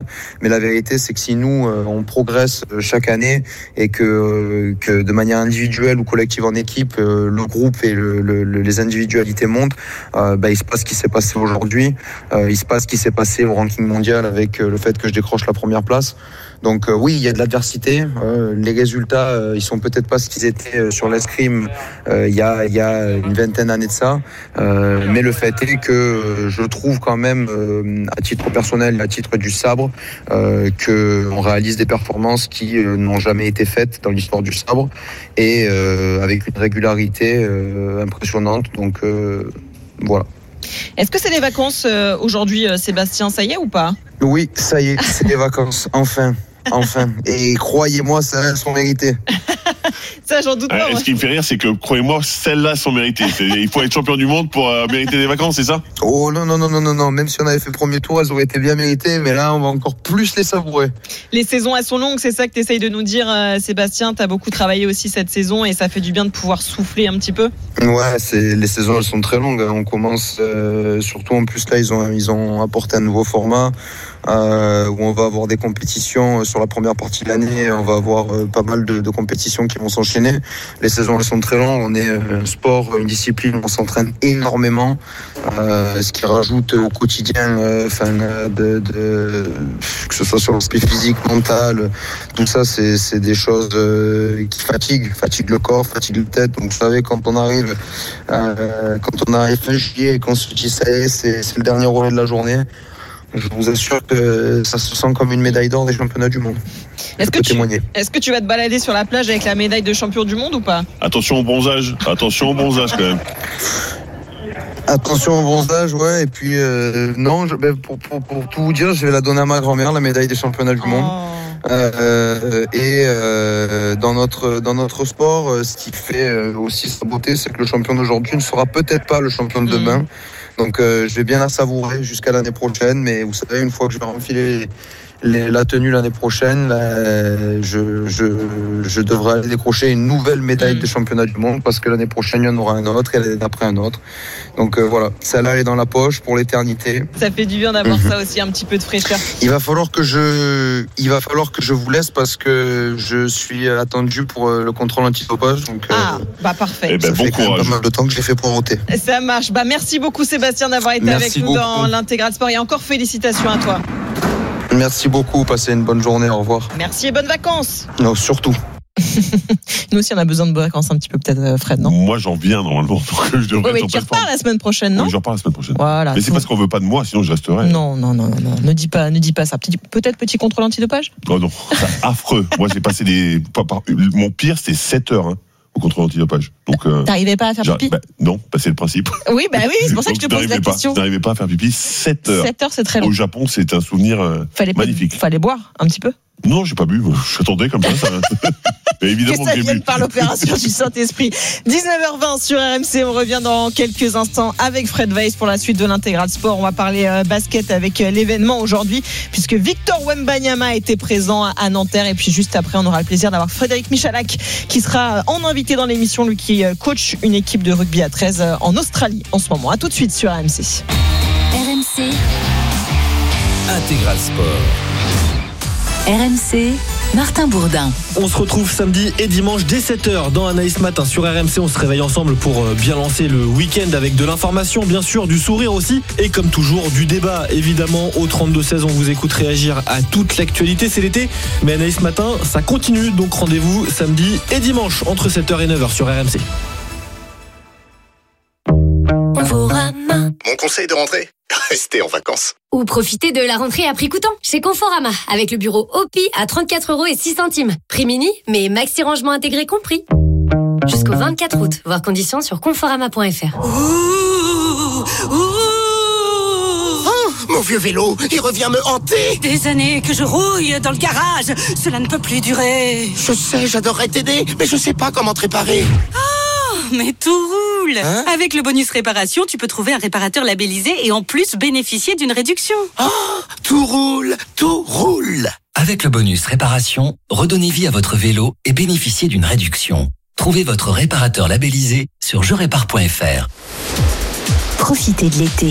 Mais la vérité, c'est que si nous, on progresse chaque année et que de manière individuelle ou collective en équipe, le groupe et les individualités montent, il se passe ce qui s'est passé aujourd'hui. Il se passe ce qui s'est passé au ranking mondial avec le fait que je décroche la première place. Donc oui, il y a de l'adversité. Les résultats, ils sont peut-être pas ce qu'ils étaient sur l'escrime il y a une vingtaine d'années de ça. Mais le fait est que je trouve quand même, à titre personnel, à titre du sabre, qu'on réalise des performances qui n'ont jamais été faites dans l'histoire du sabre et avec une régularité impressionnante. Donc voilà. Est-ce que c'est les vacances aujourd'hui, Sébastien, ça y est ou pas ? Oui, ça y est, c'est les vacances, enfin. Et croyez-moi, ça sont méritées. Ça, j'en doute pas. Ce qui me fait rire, c'est que, croyez-moi, celles-là sont méritées. Il faut être champion du monde pour mériter des vacances, c'est ça ? Oh non. Même si on avait fait le premier tour, elles auraient été bien méritées. Mais là, on va encore plus les savourer. Les saisons, elles sont longues. C'est ça que tu essayes de nous dire, Sébastien. Tu as beaucoup travaillé aussi cette saison et ça fait du bien de pouvoir souffler un petit peu. Ouais, les saisons, elles sont très longues. On commence, surtout en plus, là, ils ont apporté un nouveau format. Où on va avoir des compétitions sur la première partie de l'année, on va avoir pas mal de compétitions qui vont s'enchaîner. Les saisons, elles sont très longues, on est un sport, une discipline où on s'entraîne énormément, ce qui rajoute au quotidien, que ce soit sur l'aspect physique, mental, tout ça, c'est des choses qui fatiguent le corps, fatiguent la tête. Donc vous savez, quand on arrive fin juillet et qu'on se dit ça y est, c'est le dernier relais de la journée, je vous assure que ça se sent comme une médaille d'or des championnats du monde. Est-ce que tu vas te balader sur la plage avec la médaille de champion du monde ou pas ? Attention au bronzage quand même. Attention au bronzage, ouais. Et puis non, pour tout vous dire, je vais la donner à ma grand-mère, la médaille des championnats du monde. Dans notre sport, ce qui fait aussi sa beauté, c'est que le champion d'aujourd'hui ne sera peut-être pas le champion de demain. Donc je vais bien la savourer jusqu'à l'année prochaine. Mais vous savez, une fois que je vais enfiler la tenue l'année prochaine, je devrais aller décrocher une nouvelle médaille des championnats du monde, parce que l'année prochaine il y en aura un autre et l'année d'après un autre. Donc voilà, celle-là elle est dans la poche pour l'éternité. Ça fait du bien d'avoir ça aussi, un petit peu de fraîcheur. Il va falloir que je vous laisse parce que je suis attendu pour le contrôle antidopage. Donc parfait. Ça fait quand même pas mal de temps que j'ai fait pour voter. Ça marche. Merci beaucoup Sébastien d'avoir été avec nous dans l'Intégral Sport, et encore félicitations à toi. Merci beaucoup, passez une bonne journée, au revoir. Merci et bonnes vacances. Non, surtout. Nous aussi on a besoin de vacances un petit peu peut-être, Fred, non ? Moi j'en viens normalement, donc je devrais mais tu repars la semaine prochaine, non ? Oui, je repars la semaine prochaine. Voilà, mais c'est parce qu'on veut pas de moi, sinon je resterai. Non, ne dis pas ça. Peut-être petit contrôle antidopage ? Oh non, c'est affreux. Moi j'ai passé mon pire c'était 7 heures au contrôle antidopage. Donc t'arrivais pas à faire pipi ? Non, c'est le principe. Oui, c'est pour ça que je te pose la question. Je n'arrivais pas à faire pipi 7 heures. 7 heures, c'est très long. Au Japon, c'est un souvenir magnifique. Fallait boire un petit peu ? Non, j'ai pas bu. J'attendais comme ça. Mais évidemment que ça vienne par l'opération du Saint-Esprit. 19h20 sur RMC. On revient dans quelques instants avec Fred Weiss pour la suite de l'Intégral Sport. On va parler basket avec l'événement aujourd'hui, puisque Victor Wembanyama a été présent à Nanterre. Et puis juste après, on aura le plaisir d'avoir Frédéric Michalak qui sera en invité dans l'émission, lui qui coach une équipe de rugby à 13 en Australie en ce moment. À tout de suite sur RMC. RMC Intégral Sport. RMC, Martin Bourdin. On se retrouve samedi et dimanche dès 7h dans Anaïs Matin sur RMC. On se réveille ensemble pour bien lancer le week-end avec de l'information, bien sûr, du sourire aussi. Et comme toujours, du débat, évidemment. Au 32-16, on vous écoute réagir à toute l'actualité. C'est l'été, mais Anaïs Matin, ça continue. Donc rendez-vous samedi et dimanche entre 7h et 9h sur RMC. Mon conseil de rentrée, restez en vacances. Ou profitez de la rentrée à prix coûtant chez Conforama avec le bureau OPI à 34,06€. Prix mini, mais maxi rangement intégré compris. Jusqu'au 24 août, voir conditions sur conforama.fr. Mon vieux vélo, il revient me hanter. Des années que je rouille dans le garage, cela ne peut plus durer. Je sais, j'adorerais t'aider, mais je sais pas comment te réparer. Mais tout roule. Avec le bonus réparation, tu peux trouver un réparateur labellisé et en plus bénéficier d'une réduction. Tout roule, tout roule. Avec le bonus réparation, redonnez vie à votre vélo et bénéficiez d'une réduction. Trouvez votre réparateur labellisé sur jerépare.fr. Profitez de l'été